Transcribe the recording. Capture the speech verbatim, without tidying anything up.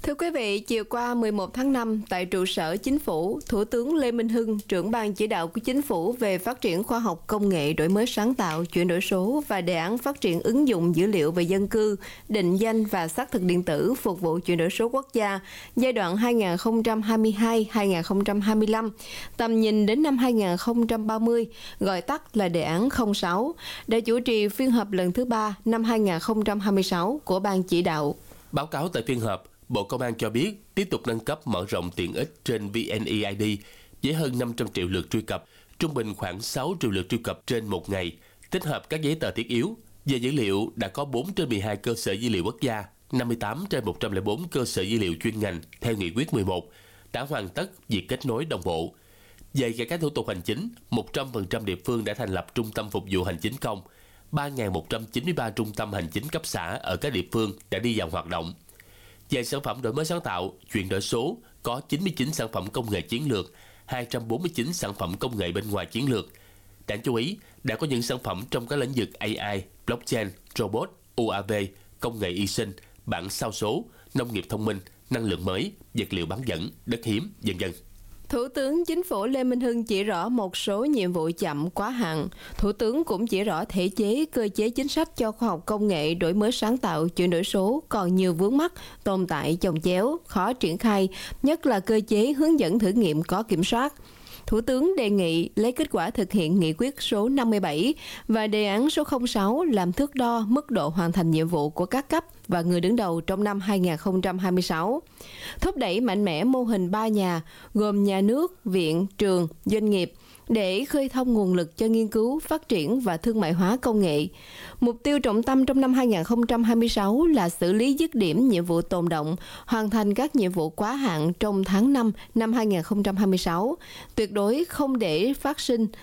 Thưa quý vị, chiều qua mười một tháng năm, tại trụ sở Chính phủ, Thủ tướng Lê Minh Hưng, trưởng ban chỉ đạo của Chính phủ về phát triển khoa học công nghệ, đổi mới sáng tạo, chuyển đổi số và đề án phát triển ứng dụng dữ liệu về dân cư, định danh và xác thực điện tử phục vụ chuyển đổi số quốc gia giai đoạn hai nghìn không trăm hai mươi hai đến hai nghìn không trăm hai mươi lăm, tầm nhìn đến năm hai nghìn không trăm ba mươi, gọi tắt là đề án không sáu, đã chủ trì phiên họp lần thứ ba năm hai nghìn không trăm hai mươi sáu của ban chỉ đạo. Báo cáo tại phiên họp, Bộ Công an cho biết tiếp tục nâng cấp mở rộng tiện ích trên vê en e i đê với hơn năm trăm triệu lượt truy cập, trung bình khoảng sáu triệu lượt truy cập trên một ngày, tích hợp các giấy tờ thiết yếu. Về dữ liệu, đã có bốn trên mười hai cơ sở dữ liệu quốc gia, năm mươi tám trên một trăm lẻ bốn cơ sở dữ liệu chuyên ngành theo nghị quyết mười một, đã hoàn tất việc kết nối đồng bộ. Về cải cách thủ tục hành chính, một trăm phần trăm địa phương đã thành lập trung tâm phục vụ hành chính công, ba nghìn một trăm chín mươi ba trung tâm hành chính cấp xã ở các địa phương đã đi vào hoạt động. Về sản phẩm đổi mới sáng tạo, chuyển đổi số, có chín mươi chín sản phẩm công nghệ chiến lược, hai trăm bốn mươi chín sản phẩm công nghệ bên ngoài chiến lược. Đáng chú ý, đã có những sản phẩm trong các lĩnh vực a i, blockchain, robot, u a vê, công nghệ y sinh, bản sao số, nông nghiệp thông minh, năng lượng mới, vật liệu bán dẫn, đất hiếm, vân vân. Thủ tướng Chính phủ Lê Minh Hưng chỉ rõ một số nhiệm vụ chậm quá hạn. Thủ tướng cũng chỉ rõ thể chế, cơ chế chính sách cho khoa học công nghệ, đổi mới sáng tạo, chuyển đổi số còn nhiều vướng mắc, tồn tại chồng chéo, khó triển khai, nhất là cơ chế hướng dẫn thử nghiệm có kiểm soát. Thủ tướng đề nghị lấy kết quả thực hiện nghị quyết số năm mươi bảy và đề án số không sáu làm thước đo mức độ hoàn thành nhiệm vụ của các cấp và người đứng đầu trong năm hai nghìn không trăm hai mươi sáu. Thúc đẩy mạnh mẽ mô hình ba nhà, gồm nhà nước, viện, trường, doanh nghiệp, để khơi thông nguồn lực cho nghiên cứu, phát triển và thương mại hóa công nghệ. Mục tiêu trọng tâm trong năm hai nghìn không trăm hai mươi sáu là xử lý dứt điểm nhiệm vụ tồn động, hoàn thành các nhiệm vụ quá hạn trong tháng năm năm hai nghìn không trăm hai mươi sáu, tuyệt đối không để phát sinh